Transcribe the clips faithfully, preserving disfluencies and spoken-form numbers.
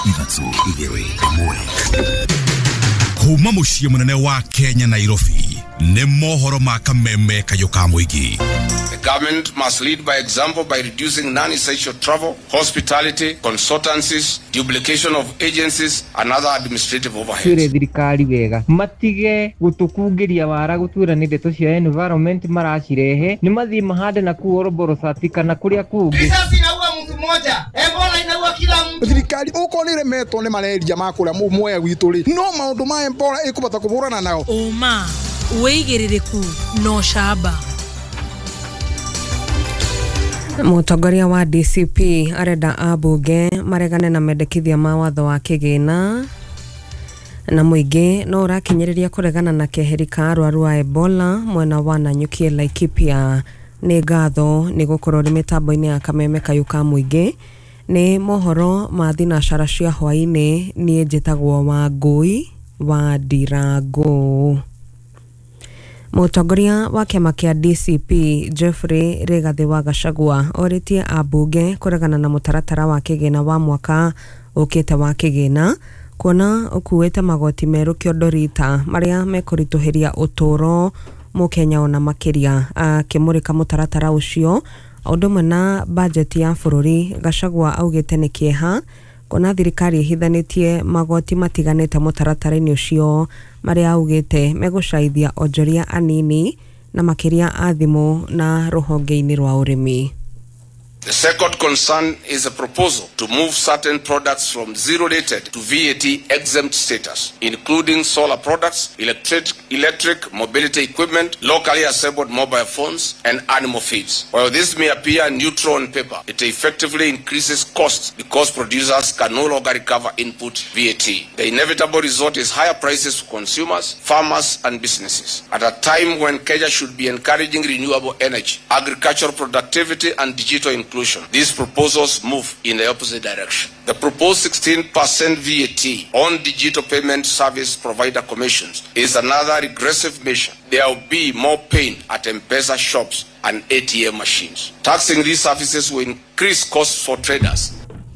Ivatsu igiri amwe. Kuma mushie munene wa Kenya Nairobi. Ne mohoro maka meme kayoka mwigi. The government must lead by example by reducing non-essential travel, hospitality, consultancies, duplication of agencies, and other administrative overheads. Kire thirikari wega matige gutukungiria wara gutura ni ndeto cia environment maracirehe ni mathi mahande na kuoroboro satika na kuria kungi. Risasi inaua mtu mmoja, Ebola inaua kila mtu. Thirikari uko ni remeto ni malaria makuria mumwe witu ri no maundu ma Ebola ikubata kuburana nao. Oma weigirireku no shaba. Mutongoria wa D C P arenda abunge maregane na mendekithia ma watho wa kigina na muingi no urakinyiriria kuregana na keheri ka arwaru a Ebola mwena wa Nanyuki Laikipia. Ni ngatho ni gukorwo ri mitambo-ini ya kameme kayuka muingi ni mohoro ma thinashara cia hwaini ni njitagwo wa Ngui wa Ndirangu. Mutongoria wa kiama kia D C P Jeffrey Rigathi wa Gachagua oritie abunge kuregana na mutaratara wa kigina wa mwaka ukite wa kigina kuona ukuwete magoti meru kiondorita maria mekurituhiria uturo mukenya ona makiria akimurika mutaratara ucio audumwe na budget ya bururi. Gachagua augite ni kieha kuna thirikari ihithanitie magoti matiganite mutaratara-ini ucio maria augite megucaithia onjoria anini na makiria athimu na ruhonge-ini rwa urimi. The second concern is a proposal to move certain products from zero-rated to V A T exempt status, including solar products, electric, electric mobility equipment, locally assembled mobile phones, and animal feeds. While this may appear neutral on paper, it effectively increases costs because producers can no longer recover input V A T. The inevitable result is higher prices for consumers, farmers, and businesses. At a time when Kenya should be encouraging renewable energy, agricultural productivity, and digital inclusion, these proposals move in the opposite direction. The proposed sixteen percent V A T on digital payment service provider commissions is another regressive measure. There will be more pain at M-Pesa shops and A T M machines. Taxing these services will increase costs for traders.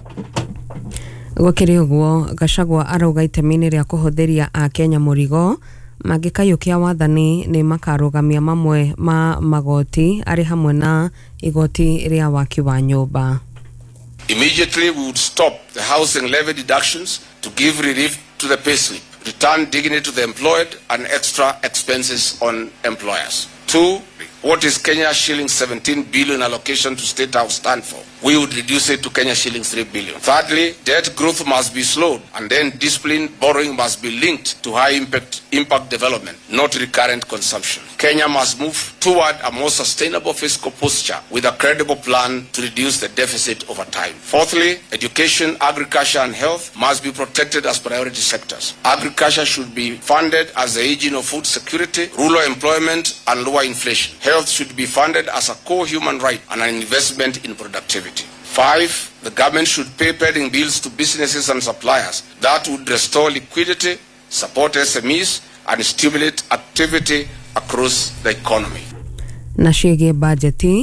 Gukiri uguo Gachagua arauga itemini ria kuhuthiria a Kenya murigo magikayukia wathani ni makarugamia mamwe ma magoti ari hamwe na igoti ria waki wa nyumba. Immediately we would stop the housing levy deductions to give relief to the payslip, return dignity to the employed, and extra expenses on employers. Two, what is Kenya shilling seventeen billion allocation to State House stand for? We would reduce it to Kenya shilling three billion. Thirdly, debt growth must be slowed, and then disciplined borrowing must be linked to high impact impact development, not recurrent consumption. Kenya must move toward a more sustainable fiscal posture with a credible plan to reduce the deficit over time. Fourthly, education, agriculture, and health must be protected as priority sectors. Agriculture should be funded as the engine of food security, rural employment, and lower inflation. Health should be funded as a core human right and an investment in productivity. Five, the government should pay pending bills to businesses and suppliers. That would restore liquidity, support S M Es, and stimulate activity across the economy. Na shige budgeti